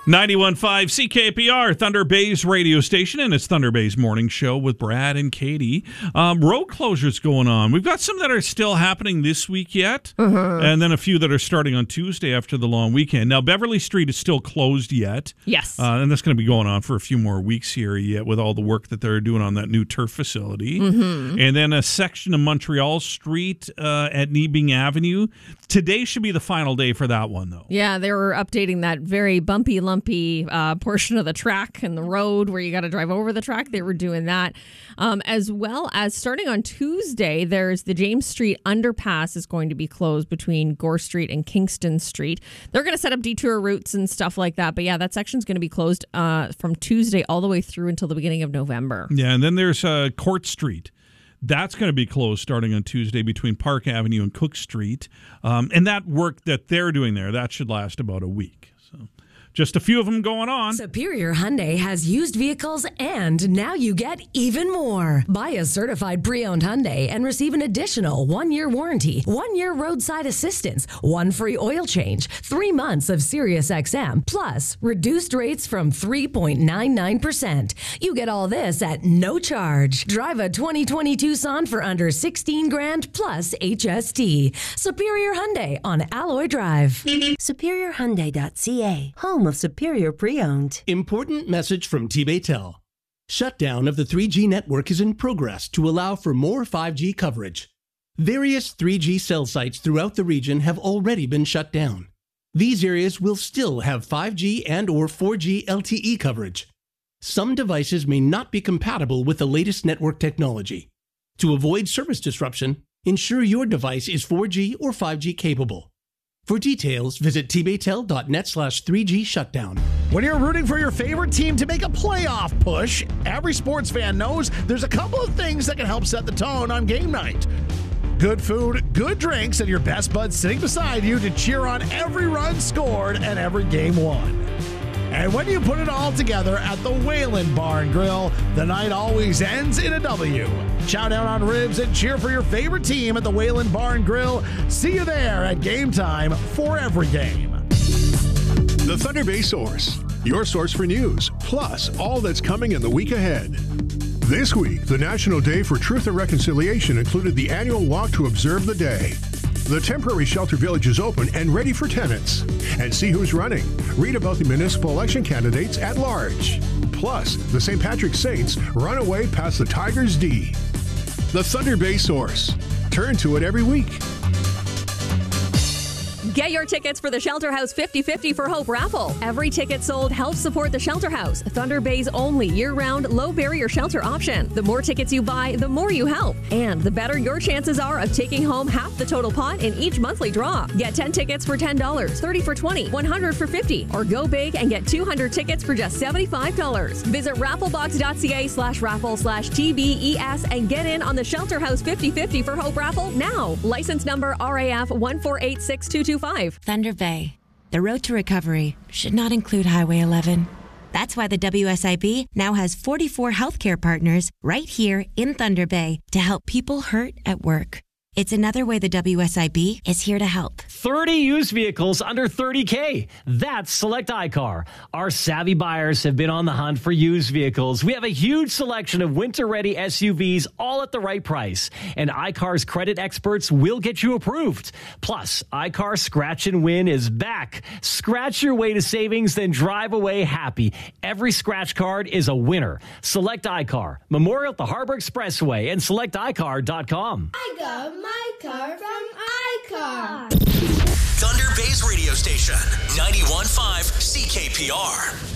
91.5 CKPR, Thunder Bay's radio station, and it's Thunder Bay's morning show with Brad and Katie. Road closures going on. We've got some that are still happening this week yet, and then a few that are starting on Tuesday after the long weekend. Now, Beverly Street is still closed yet. Yes. And that's going to be going on for a few more weeks here yet with all the work that they're doing on that new turf facility. And then a section of Montreal Street at Niebing Avenue. Today should be the final day for that one, though. Yeah, they were updating that very bumpy, lumpy portion of the track and the road where you got to drive over the track. They were doing that. As well as starting on Tuesday, there's the James Street underpass is going to be closed between Gore Street and Kingston Street. They're going to set up detour routes and stuff like that. But yeah, that section's going to be closed from Tuesday all the way through until the beginning of November. Yeah, and then there's Court Street. That's going to be closed starting on Tuesday between Park Avenue and Cook Street. And that work that they're doing there, that should last about a week. So just a few of them going on. Superior Hyundai has used vehicles, and now you get even more. Buy a certified pre-owned Hyundai and receive an additional 1-year warranty, 1-year roadside assistance, 1 free oil change, 3 months of Sirius XM, plus reduced rates from 3.99%. You get all this at no charge. Drive a 2020 Tucson for under $16,000 plus HST. Superior Hyundai on Alloy Drive. SuperiorHyundai.ca, home of Superior Pre-Owned. Important message from T-Baytel. Shutdown of the 3G network is in progress to allow for more 5G coverage. Various 3G cell sites throughout the region have already been shut down. These areas will still have 5G and or 4G LTE coverage. Some devices may not be compatible with the latest network technology. To avoid service disruption, ensure your device is 4G or 5G capable. For details, visit tbaytel.net/3G shutdown. When you're rooting for your favorite team to make a playoff push, every sports fan knows there's a couple of things that can help set the tone on game night. Good food, good drinks, and your best buds sitting beside you to cheer on every run scored and every game won. And when you put it all together at the Whalen Bar and Grill, the night always ends in a W. Chow down on ribs and cheer for your favorite team at the Whalen Bar and Grill. See you there at game time for every game. The Thunder Bay Source, your source for news, plus all that's coming in the week ahead. This week, the National Day for Truth and Reconciliation included the annual walk to observe the day. The temporary shelter village is open and ready for tenants. And see who's running. Read about the municipal election candidates at large. Plus, the St. Patrick's Saints run away past the Tigers D. The Thunder Bay Source. Turn to it every week. Get your tickets for the Shelter House 50/50 for Hope raffle. Every ticket sold helps support the Shelter House, Thunder Bay's only year-round, low-barrier shelter option. The more tickets you buy, the more you help. And the better your chances are of taking home half the total pot in each monthly draw. Get 10 tickets for $10, 30 for $20, 100 for $50, or go big and get 200 tickets for just $75. Visit rafflebox.ca/raffle/TBES and get in on the Shelter House 50/50 for Hope raffle now. License number RAF 1486225. Thunder Bay. The road to recovery should not include Highway 11. That's why the WSIB now has 44 healthcare partners right here in Thunder Bay to help people hurt at work. It's another way the WSIB is here to help. 30 used vehicles under $30K. That's Select iCar. Our savvy buyers have been on the hunt for used vehicles. We have a huge selection of winter-ready SUVs, all at the right price. And iCar's credit experts will get you approved. Plus, iCar Scratch and Win is back. Scratch your way to savings, then drive away happy. Every scratch card is a winner. Select iCar. Memorial at the Harbor Expressway and selecticar.com. I got my car from iCar. Thunder Bay's radio station, 91.5 CKPR.